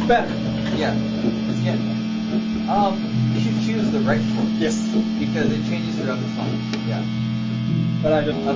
better. Yeah. Skin. You should choose the right fork. Yes. Because it changes throughout the song. Yeah. But I don't.